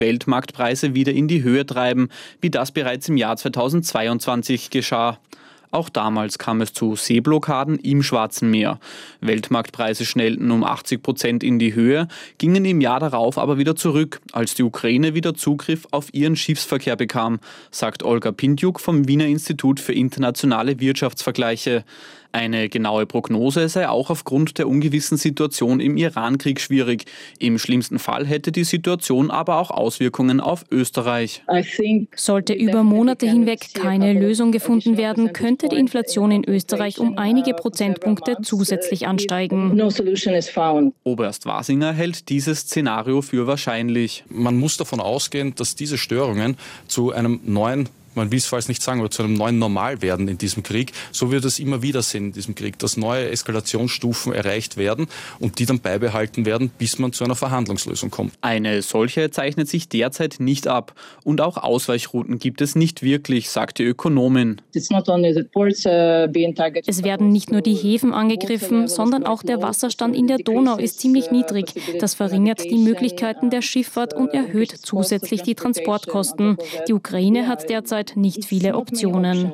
Weltmarktpreise wieder in die Höhe treiben, wie das bereits im Jahr 2022 geschah. Auch damals kam es zu Seeblockaden im Schwarzen Meer. Weltmarktpreise schnellten um 80% in die Höhe, gingen im Jahr darauf aber wieder zurück, als die Ukraine wieder Zugriff auf ihren Schiffsverkehr bekam, sagt Olga Pintjuk vom Wiener Institut für internationale Wirtschaftsvergleiche. Eine genaue Prognose sei auch aufgrund der ungewissen Situation im Irankrieg schwierig. Im schlimmsten Fall hätte die Situation aber auch Auswirkungen auf Österreich. Sollte über Monate hinweg keine Lösung gefunden werden, könnte die Inflation in Österreich um einige Prozentpunkte zusätzlich ansteigen. Oberst Wasinger hält dieses Szenario für wahrscheinlich. Man muss davon ausgehen, dass diese Störungen zu einem neuen, man will es falls nicht sagen, aber zu einem neuen Normal werden in diesem Krieg. So wird es immer wieder sehen in diesem Krieg, dass neue Eskalationsstufen erreicht werden und die dann beibehalten werden, bis man zu einer Verhandlungslösung kommt. Eine solche zeichnet sich derzeit nicht ab. Und auch Ausweichrouten gibt es nicht wirklich, sagt die Ökonomin. Es werden nicht nur die Häfen angegriffen, sondern auch der Wasserstand in der Donau ist ziemlich niedrig. Das verringert die Möglichkeiten der Schifffahrt und erhöht zusätzlich die Transportkosten. Die Ukraine hat derzeit nicht viele Optionen.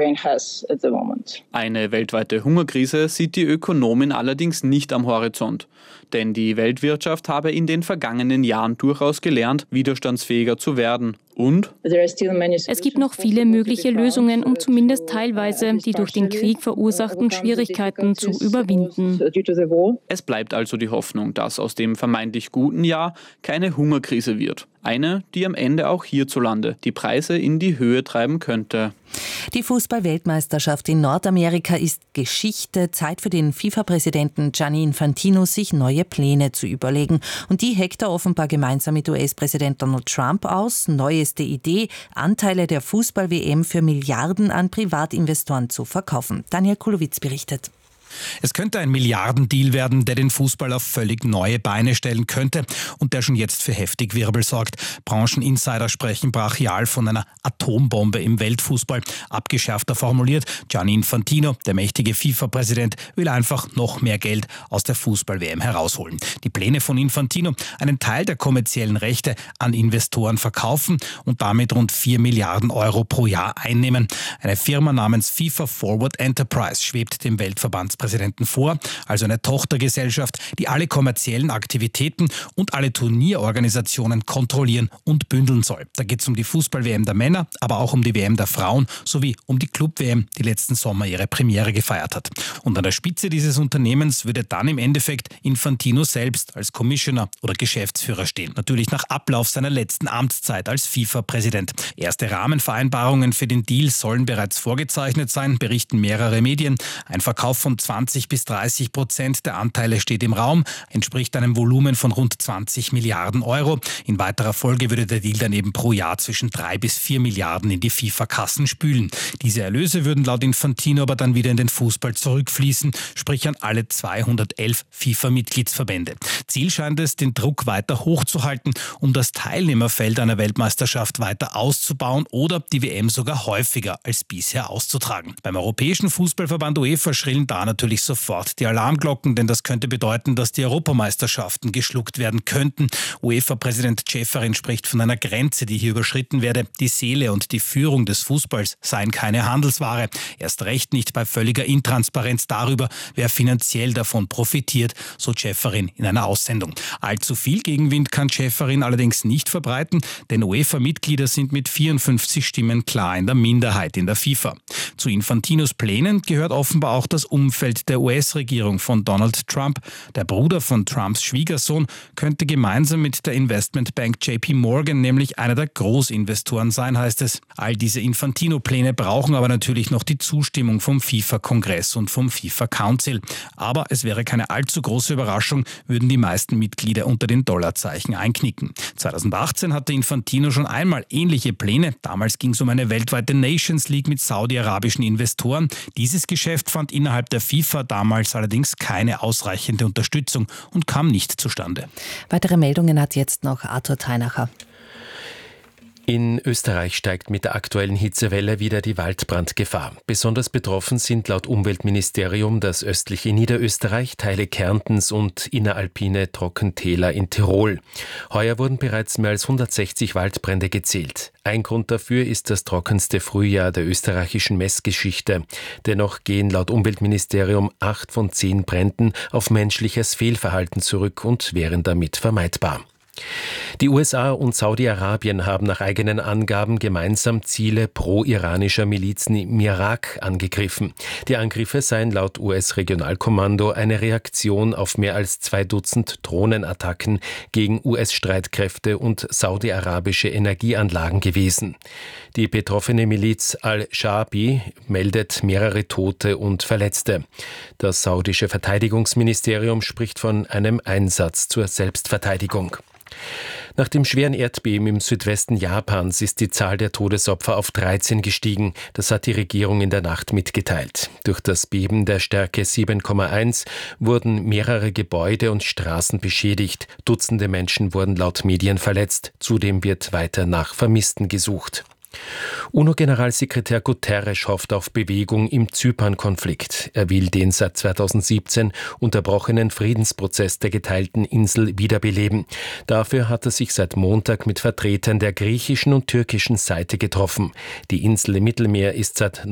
Eine weltweite Hungerkrise sieht die Ökonomin allerdings nicht am Horizont. Denn die Weltwirtschaft habe in den vergangenen Jahren durchaus gelernt, widerstandsfähiger zu werden. Und? Es gibt noch viele mögliche Lösungen, um zumindest teilweise die durch den Krieg verursachten Schwierigkeiten zu überwinden. Es bleibt also die Hoffnung, dass aus dem vermeintlich guten Jahr keine Hungerkrise wird. Eine, die am Ende auch hierzulande die Preise in die Höhe treiben könnte. Die Fußball-Weltmeisterschaft in Nordamerika ist Geschichte. Zeit für den FIFA-Präsidenten Gianni Infantino, sich neue Pläne zu überlegen. Und die heckt er offenbar gemeinsam mit US-Präsident Donald Trump aus. Neueste Idee, Anteile der Fußball-WM für Milliarden an Privatinvestoren zu verkaufen. Daniel Kulowitz berichtet. Es könnte ein Milliardendeal werden, der den Fußball auf völlig neue Beine stellen könnte und der schon jetzt für heftig Wirbel sorgt. Brancheninsider sprechen brachial von einer Atombombe im Weltfußball. Abgeschärfter formuliert, Gianni Infantino, der mächtige FIFA-Präsident, will einfach noch mehr Geld aus der Fußball-WM herausholen. Die Pläne von Infantino, einen Teil der kommerziellen Rechte an Investoren verkaufen und damit rund 4 Milliarden Euro pro Jahr einnehmen. Eine Firma namens FIFA Forward Enterprise schwebt dem Weltverbandspräsidenten vor, also eine Tochtergesellschaft, die alle kommerziellen Aktivitäten und alle Turnierorganisationen kontrollieren und bündeln soll. Da geht es um die Fußball-WM der Männer, aber auch um die WM der Frauen sowie um die Club-WM, die letzten Sommer ihre Premiere gefeiert hat. Und an der Spitze dieses Unternehmens würde dann im Endeffekt Infantino selbst als Commissioner oder Geschäftsführer stehen. Natürlich nach Ablauf seiner letzten Amtszeit als FIFA-Präsident. Erste Rahmenvereinbarungen für den Deal sollen bereits vorgezeichnet sein, berichten mehrere Medien. Ein Verkauf von 20-30% der Anteile steht im Raum, entspricht einem Volumen von rund 20 Milliarden Euro. In weiterer Folge würde der Deal dann eben pro Jahr zwischen 3 bis 4 Milliarden in die FIFA-Kassen spülen. Diese Erlöse würden laut Infantino aber dann wieder in den Fußball zurückfließen, sprich an alle 211 FIFA-Mitgliedsverbände. Ziel scheint es, den Druck weiter hochzuhalten, um das Teilnehmerfeld einer Weltmeisterschaft weiter auszubauen oder die WM sogar häufiger als bisher auszutragen. Beim Europäischen Fußballverband UEFA schrillen da natürlich sofort die Alarmglocken, denn das könnte bedeuten, dass die Europameisterschaften geschluckt werden könnten. UEFA-Präsident Ceferin spricht von einer Grenze, die hier überschritten werde. Die Seele und die Führung des Fußballs seien keine Handelsware. Erst recht nicht bei völliger Intransparenz darüber, wer finanziell davon profitiert, so Ceferin in einer Aussendung. Allzu viel Gegenwind kann Ceferin allerdings nicht verbreiten, denn UEFA-Mitglieder sind mit 54 Stimmen klar in der Minderheit in der FIFA. Zu Infantinos Plänen gehört offenbar auch das Umfeld der US-Regierung von Donald Trump. Der Bruder von Trumps Schwiegersohn könnte gemeinsam mit der Investmentbank JP Morgan nämlich einer der Großinvestoren sein, heißt es. All diese Infantino-Pläne brauchen aber natürlich noch die Zustimmung vom FIFA-Kongress und vom FIFA-Council. Aber es wäre keine allzu große Überraschung, würden die meisten Mitglieder unter den Dollarzeichen einknicken. 2018 hatte Infantino schon einmal ähnliche Pläne. Damals ging es um eine weltweite Nations League mit saudi-arabischen Investoren. Dieses Geschäft fand innerhalb der FIFA damals allerdings keine ausreichende Unterstützung und kam nicht zustande. Weitere Meldungen hat jetzt noch Arthur Theinacher. In Österreich steigt mit der aktuellen Hitzewelle wieder die Waldbrandgefahr. Besonders betroffen sind laut Umweltministerium das östliche Niederösterreich, Teile Kärntens und inneralpine Trockentäler in Tirol. Heuer wurden bereits mehr als 160 Waldbrände gezählt. Ein Grund dafür ist das trockenste Frühjahr der österreichischen Messgeschichte. Dennoch gehen laut Umweltministerium 8 von 10 Bränden auf menschliches Fehlverhalten zurück und wären damit vermeidbar. Die USA und Saudi-Arabien haben nach eigenen Angaben gemeinsam Ziele pro-iranischer Milizen im Irak angegriffen. Die Angriffe seien laut US-Regionalkommando eine Reaktion auf mehr als 2 Dutzend Drohnenattacken gegen US-Streitkräfte und saudi-arabische Energieanlagen gewesen. Die betroffene Miliz Al-Shaabi meldet mehrere Tote und Verletzte. Das saudische Verteidigungsministerium spricht von einem Einsatz zur Selbstverteidigung. Nach dem schweren Erdbeben im Südwesten Japans ist die Zahl der Todesopfer auf 13 gestiegen. Das hat die Regierung in der Nacht mitgeteilt. Durch das Beben der Stärke 7,1 wurden mehrere Gebäude und Straßen beschädigt. Dutzende Menschen wurden laut Medien verletzt. Zudem wird weiter nach Vermissten gesucht. UNO-Generalsekretär Guterres hofft auf Bewegung im Zypern-Konflikt. Er will den seit 2017 unterbrochenen Friedensprozess der geteilten Insel wiederbeleben. Dafür hat er sich seit Montag mit Vertretern der griechischen und türkischen Seite getroffen. Die Insel im Mittelmeer ist seit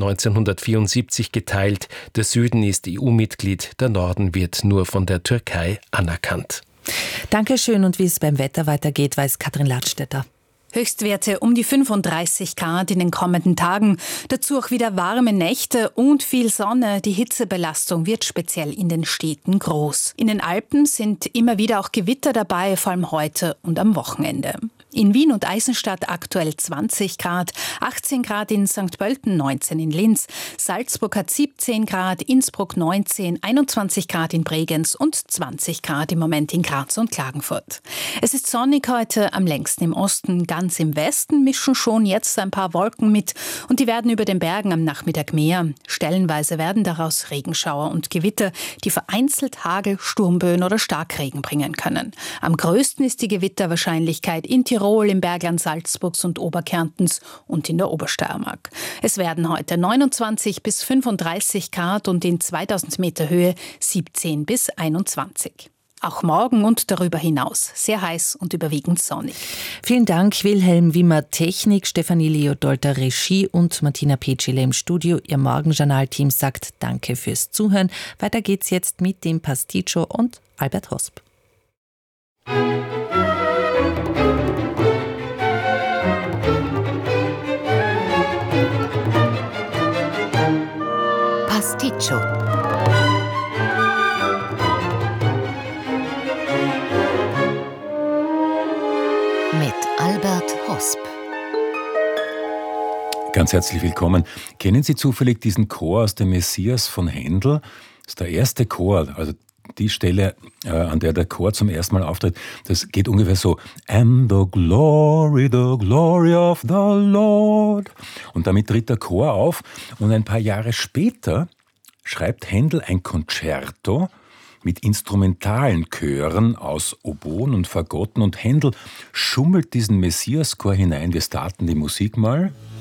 1974 geteilt. Der Süden ist EU-Mitglied, der Norden wird nur von der Türkei anerkannt. Dankeschön, und wie es beim Wetter weitergeht, weiß Katrin Ladstätter. Höchstwerte um die 35 Grad in den kommenden Tagen. Dazu auch wieder warme Nächte und viel Sonne. Die Hitzebelastung wird speziell in den Städten groß. In den Alpen sind immer wieder auch Gewitter dabei, vor allem heute und am Wochenende. In Wien und Eisenstadt aktuell 20 Grad, 18 Grad in St. Pölten, 19 in Linz, Salzburg hat 17 Grad, Innsbruck 19, 21 Grad in Bregenz und 20 Grad im Moment in Graz und Klagenfurt. Es ist sonnig heute, am längsten im Osten, ganz im Westen mischen schon jetzt ein paar Wolken mit und die werden über den Bergen am Nachmittag mehr. Stellenweise werden daraus Regenschauer und Gewitter, die vereinzelt Hagel, Sturmböen oder Starkregen bringen können. Am größten ist die Gewitterwahrscheinlichkeit in Tirol, im Bergland Salzburgs und Oberkärntens und in der Obersteiermark. Es werden heute 29 bis 35 Grad und in 2000 Meter Höhe 17 bis 21. Auch morgen und darüber hinaus sehr heiß und überwiegend sonnig. Vielen Dank, Wilhelm Wimmer Technik, Stefanie Leodolter Regie und Martina Petschele im Studio. Ihr Morgenjournal-Team sagt Danke fürs Zuhören. Weiter geht's jetzt mit dem Pasticcio und Albert Hosp. Pasticcio. Mit Albert Hosp. Ganz herzlich willkommen. Kennen Sie zufällig diesen Chor aus dem Messias von Händel? Das ist der erste Chor, also die Stelle, an der Chor zum ersten Mal auftritt. Das geht ungefähr so: And the glory of the Lord. Und damit tritt der Chor auf und ein paar Jahre später schreibt Händel ein Concerto mit instrumentalen Chören aus Oboen und Fagotten, und Händel schummelt diesen Messiaschor hinein. Wir starten die Musik mal.